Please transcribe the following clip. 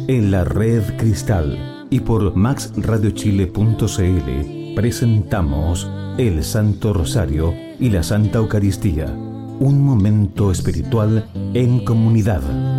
en la Red Cristal y por maxradiochile.cl presentamos el Santo Rosario y la Santa Eucaristía, un momento espiritual en comunidad.